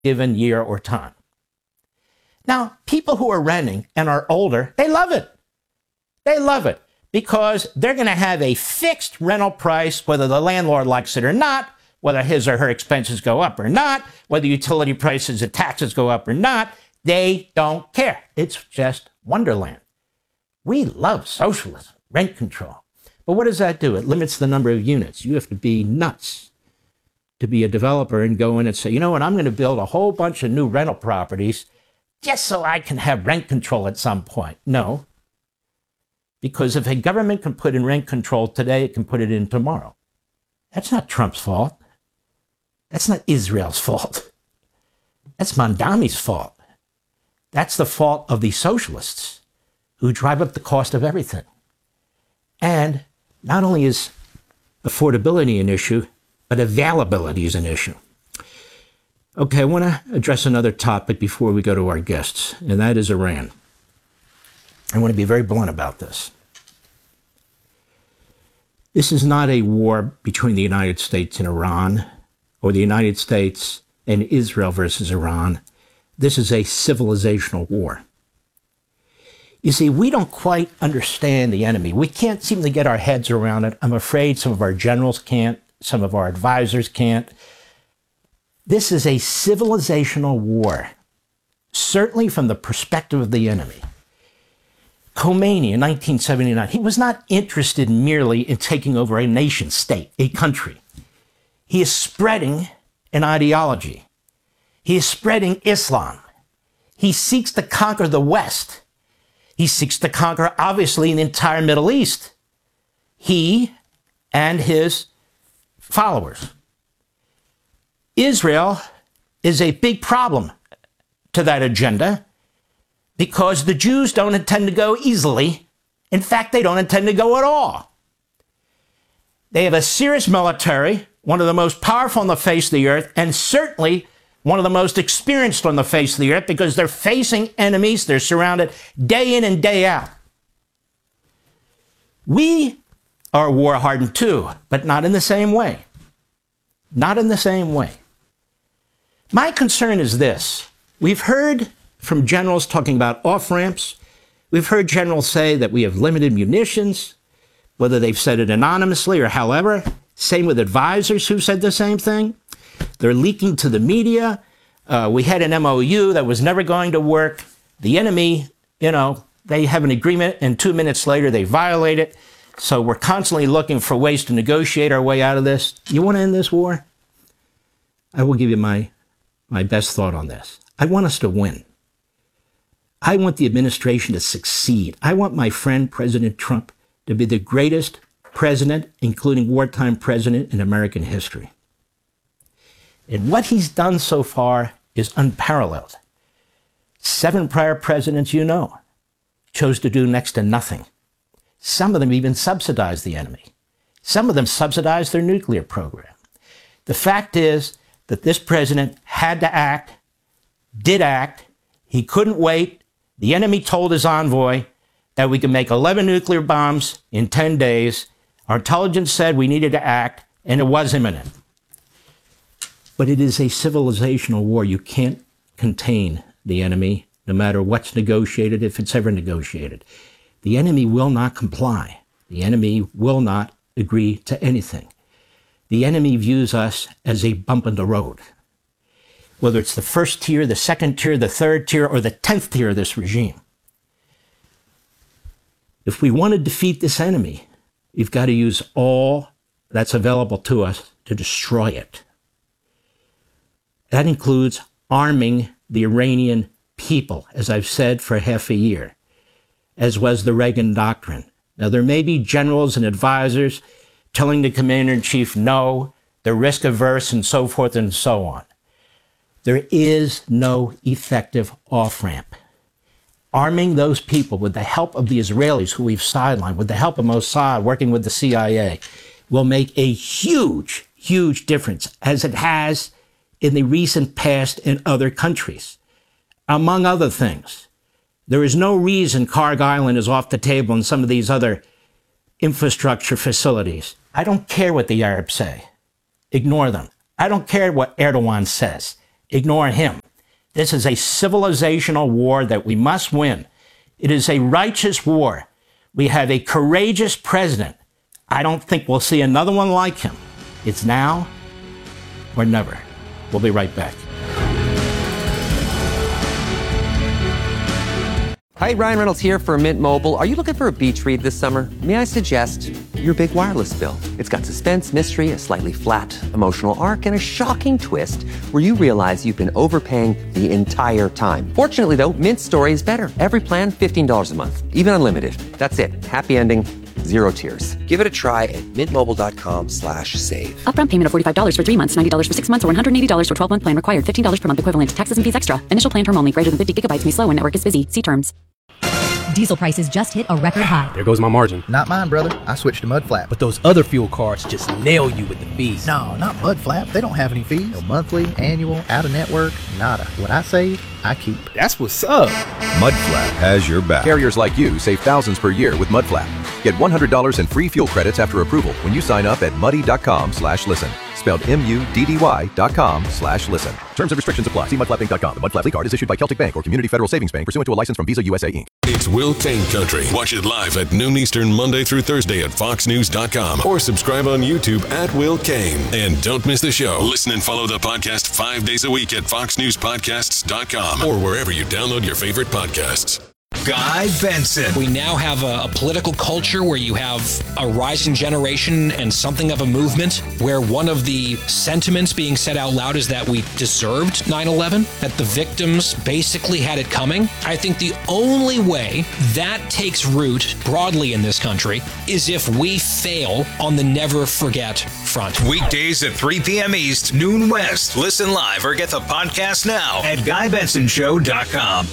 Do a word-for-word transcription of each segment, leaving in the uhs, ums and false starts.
given year or time. Now, people who are renting and are older, they love it. They love it because they're going to have a fixed rental price, whether the landlord likes it or not, whether his or her expenses go up or not, whether utility prices and taxes go up or not. They don't care. It's just Wonderland. We love socialism, rent control. But what does that do? It limits the number of units. You have to be nuts to be a developer and go in and say, you know what, I'm going to build a whole bunch of new rental properties just so I can have rent control at some point. No. Because if a government can put in rent control today, it can put it in tomorrow. That's not Trump's fault. That's not Israel's fault. That's Mondami's fault. That's the fault of the socialists who drive up the cost of everything. And not only is affordability an issue, but availability is an issue. Okay, I want to address another topic before we go to our guests, and that is Iran. I want to be very blunt about this. This is not a war between the United States and Iran, or the United States and Israel versus Iran. This is a civilizational war. You see, we don't quite understand the enemy. We can't seem to get our heads around it. I'm afraid some of our generals can't. Some of our advisors can't. This is a civilizational war, certainly from the perspective of the enemy. Khomeini in nineteen seventy-nine, he was not interested merely in taking over a nation state, a country. He is spreading an ideology. He is spreading Islam. He seeks to conquer the West. He seeks to conquer, obviously, the entire Middle East. He and his followers. Israel is a big problem to that agenda because the Jews don't intend to go easily. In fact, they don't intend to go at all. They have a serious military, one of the most powerful on the face of the earth, and certainly one of the most experienced on the face of the earth because they're facing enemies. They're surrounded day in and day out. We are war hardened too, but not in the same way. Not in the same way. My concern is this. We've heard from generals talking about off-ramps. We've heard generals say that we have limited munitions, whether they've said it anonymously or however. Same with advisors who said the same thing. They're leaking to the media. Uh, we had an M O U that was never going to work. The enemy, you know, they have an agreement and two minutes later they violate it. So we're constantly looking for ways to negotiate our way out of this. You want to end this war? I will give you my, my best thought on this. I want us to win. I want the administration to succeed. I want my friend President Trump to be the greatest president, including wartime president, in American history. And what he's done so far is unparalleled. Seven prior presidents, you know, chose to do next to nothing. Some of them even subsidized the enemy. Some of them subsidized their nuclear program. The fact is that this president had to act, did act. He couldn't wait. The enemy told his envoy that we could make eleven nuclear bombs in ten days. Our intelligence said we needed to act, and it was imminent. But it is a civilizational war. You can't contain the enemy, no matter what's negotiated, if it's ever negotiated. The enemy will not comply. The enemy will not agree to anything. The enemy views us as a bump in the road. Whether it's the first tier, the second tier, the third tier, or the tenth tier of this regime. If we want to defeat this enemy, we've got to use all that's available to us to destroy it. That includes arming the Iranian people, as I've said for half a year, as was the Reagan doctrine. Now, there may be generals and advisors telling the commander-in-chief no, they're risk averse and so forth and so on. There is no effective off-ramp. Arming those people with the help of the Israelis who we've sidelined, with the help of Mossad, working with the C I A, will make a huge, huge difference, as it has in the recent past in other countries. Among other things, there is no reason Karg Island is off the table and some of these other infrastructure facilities. I don't care what the Arabs say. Ignore them. I don't care what Erdogan says. ignore him. This is a civilizational war that we must win. It is a righteous war. We have a courageous president. I don't think we'll see another one like him. It's now or never. We'll be right back. Hi, Ryan Reynolds here for Mint Mobile. Are you looking for a beach read this summer? May I suggest your big wireless bill? It's got suspense, mystery, a slightly flat emotional arc, and a shocking twist where you realize you've been overpaying the entire time. Fortunately, though, Mint's story is better. Every plan, fifteen dollars a month, even unlimited. That's it. Happy ending. Zero tears. Give it a try at mintmobile.com slash save. Upfront payment of forty-five dollars for three months, ninety dollars for six months, or one hundred eighty dollars for twelve-month plan required. fifteen dollars per month equivalent. Taxes and fees extra. Initial plan term only. Greater than fifty gigabytes may slow when network is busy. See terms. Diesel prices just hit a record high. There goes my margin. Not mine, brother. I switched to Mudflap. But those other fuel cards just nail you with the fees. No, not Mudflap. They don't have any fees. No monthly, annual, out-of-network, nada. What I save, I keep. That's what's up. Mudflap has your back. Carriers like you save thousands per year with Mudflap. Get one hundred dollars in free fuel credits after approval when you sign up at muddy.com slash listen. Spelled M-U-D-D-Y dot com slash listen. Terms and restrictions apply. See mudflap inc dot com. The Mudflap Lee card is issued by Celtic Bank or Community Federal Savings Bank pursuant to a license from Visa U S A Incorporated. It's Will Cain Country. Watch it live at noon Eastern Monday through Thursday at fox news dot com or subscribe on YouTube at Will Cain. And don't miss the show. Listen and follow the podcast five days a week at fox news podcasts dot com or wherever you download your favorite podcasts. Guy Benson. We now have a, a political culture where you have a rising generation and something of a movement where one of the sentiments being said out loud is that we deserved nine eleven, that the victims basically had it coming. I think the only way that takes root broadly in this country is if we fail on the never forget front. Weekdays at three p.m. East, noon West. Listen live or get the podcast now at guy benson show dot com.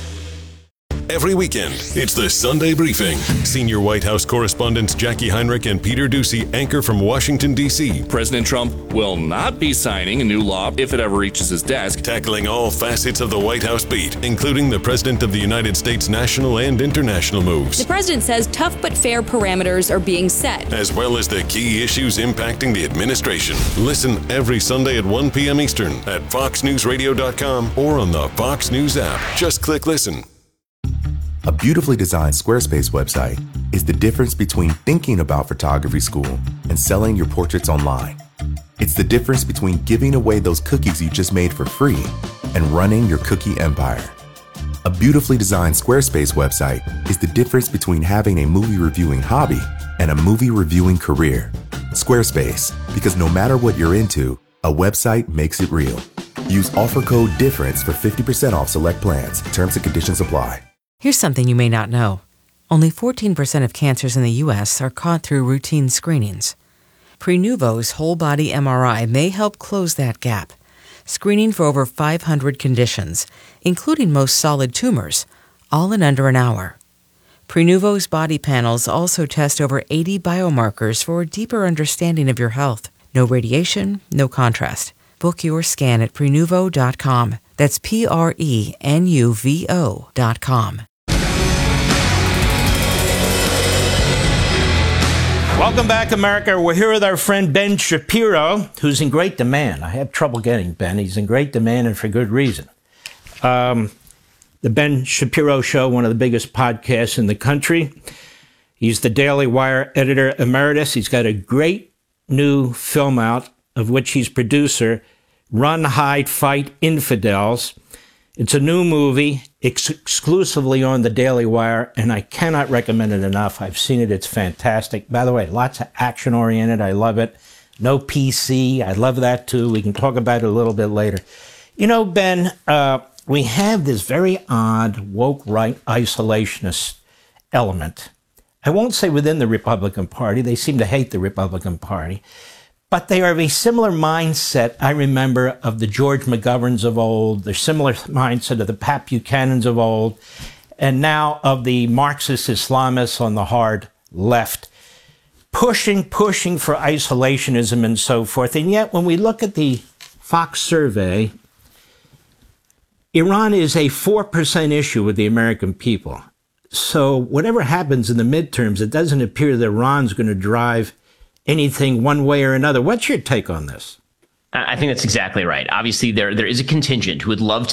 Every weekend, it's the Sunday Briefing. Senior White House correspondents Jackie Heinrich and Peter Doocy anchor from Washington, D C President Trump will not be signing a new law if it ever reaches his desk. Tackling all facets of the White House beat, including the President of the United States national and international moves. The president says tough but fair parameters are being set, as well as the key issues impacting the administration. Listen every Sunday at one p.m. Eastern at fox news radio dot com or on the Fox News app. Just click listen. A beautifully designed Squarespace website is the difference between thinking about photography school and selling your portraits online. It's the difference between giving away those cookies you just made for free and running your cookie empire. A beautifully designed Squarespace website is the difference between having a movie reviewing hobby and a movie reviewing career. Squarespace, because no matter what you're into, a website makes it real. Use offer code DIFFERENCE for fifty percent off select plans. Terms and conditions apply. Here's something you may not know. Only fourteen percent of cancers in the U S are caught through routine screenings. Prenuvo's whole-body M R I may help close that gap, screening for over five hundred conditions, including most solid tumors, all in under an hour. Prenuvo's body panels also test over eighty biomarkers for a deeper understanding of your health. No radiation, no contrast. Book your scan at prenuvo dot com. That's P R E N U V O dot com. Welcome back, America. We're here with our friend Ben Shapiro, who's in great demand. I have trouble getting Ben. He's in great demand, and for good reason. Um, the Ben Shapiro Show, one of the biggest podcasts in the country. He's the Daily Wire editor emeritus. He's got a great new film out, of which he's producer, Run, Hide, Fight, Infidels. It's a new movie ex- exclusively on the Daily Wire, and I cannot recommend it enough. I've seen it. It's fantastic. By the way, lots of action-oriented. I love it. No P C. I love that, too. We can talk about it a little bit later. You know, Ben, uh, we have this very odd woke right isolationist element. I won't say within the Republican Party. They seem to hate the Republican Party. But they are of a similar mindset, I remember, of the George McGoverns of old, the similar mindset of the Pat Buchanans of old, and now of the Marxist Islamists on the hard left, pushing, pushing for isolationism and so forth. And yet, when we look at the Fox survey, Iran is a four percent issue with the American people. So whatever happens in the midterms, it doesn't appear that Iran's going to drive anything one way or another. What's your take on this? I think that's exactly right. Obviously, there there is a contingent who would love